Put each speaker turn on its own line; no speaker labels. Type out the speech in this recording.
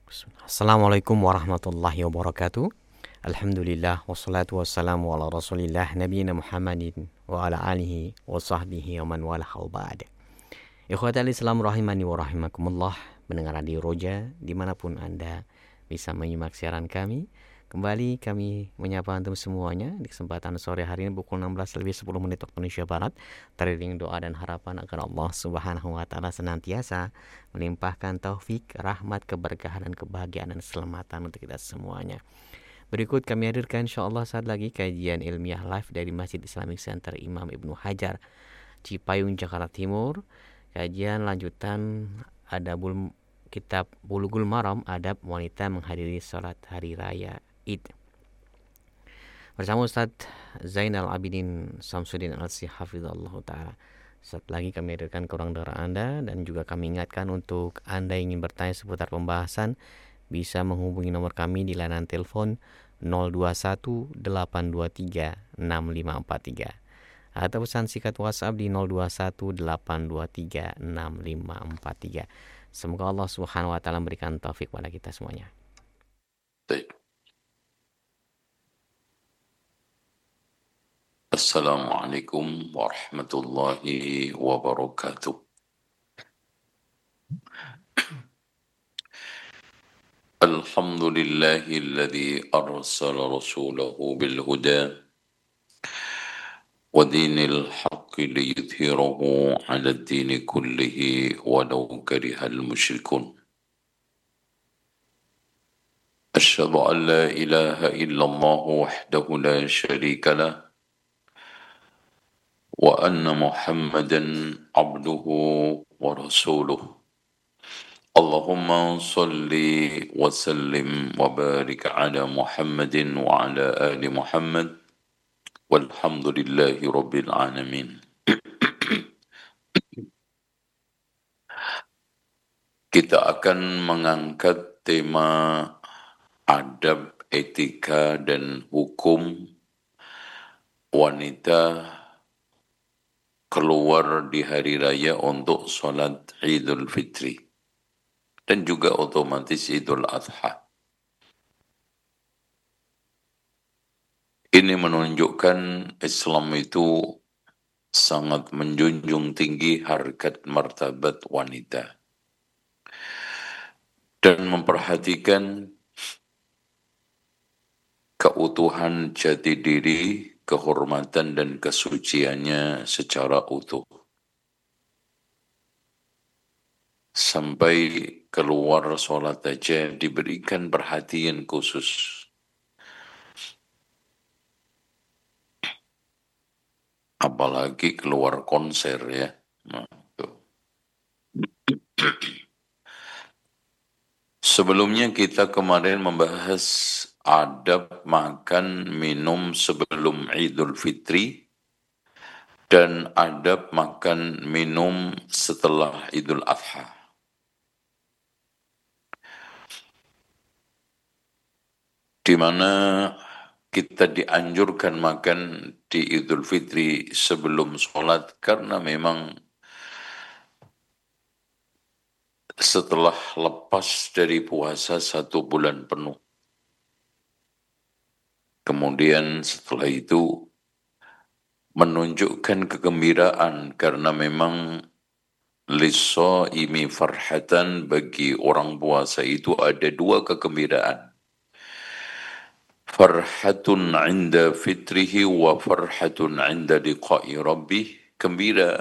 Assalamualaikum warahmatullahi wabarakatuh. Alhamdulillah wassalatu wassalamu ala rasulillah nabiyina Muhammadin wa ala alihi wa sahbihi wa man walah wa ba'd. Ikhwatal Islam rahimani wa rahimakumullah, mendengar Radio Roja dimanapun Anda bisa menyimak siaran kami. Kembali kami menyapa antum semuanya di kesempatan sore hari ini pukul 16:10 waktu Indonesia Barat. Teriring doa dan harapan agar Allah Subhanahu wa taala senantiasa melimpahkan taufik, rahmat, keberkahan dan kebahagiaan dan keselamatan untuk kita semuanya. Berikut kami hadirkan insyaallah saat lagi kajian ilmiah live dari Masjid Islamic Center Imam Ibnu Hajar, Cipayung, Jakarta Timur. Kajian lanjutan adabul kitab Bulughul Maram, adab wanita menghadiri salat hari raya Id. Bersama Ustadz Zainal Abidin Samsudin Al-Si Hafizallah Ta'ala. Saat lagi kami hadirkan kurang dengar Anda, dan juga kami ingatkan untuk Anda yang ingin bertanya seputar pembahasan bisa menghubungi nomor kami di layanan telepon 021 823 6543 atau pesan singkat WhatsApp di 021 823 6543. Semoga Allah Subhanahu wa taala memberikan taufik pada kita semuanya.
Baik. Assalamualaikum warahmatullahi wabarakatuh. Alhamdulillahilladzi arsala rasulahu bil huda wa dinil haqqi liyudhhirahu 'ala ad-dini kullihi walau karihal musyrikun. Asyhadu an la ilaha illallah wahdahu la syarika lah wa anna Muhammadan 'abduhu wa rasuluh. Allahumma salli wa sallim wa barik ala Muhammadin wa ala ali Muhammad walhamdulillahi rabbil alamin. Kita akan mengangkat tema adab, etika, dan hukum wanita keluar di hari raya untuk sholat Idul Fitri dan juga otomatis Idul Adha. Ini menunjukkan Islam itu sangat menjunjung tinggi harkat martabat wanita dan memperhatikan keutuhan jati diri, kehormatan dan kesuciannya secara utuh. Sampai keluar sholat aja diberikan perhatian khusus. Apalagi keluar konser ya. Sebelumnya kita kemarin membahas adab makan minum sebelum Idul Fitri dan adab makan minum setelah Idul Adha. Di mana kita dianjurkan makan di Idul Fitri sebelum sholat karena memang setelah lepas dari puasa 1 bulan penuh. Kemudian setelah itu menunjukkan kegembiraan karena memang lis-shaimi farhatan, bagi orang puasa itu ada 2 kegembiraan. Farhatun 'inda fitrihi wa farhatun 'inda liqa'i rabbih. Gembira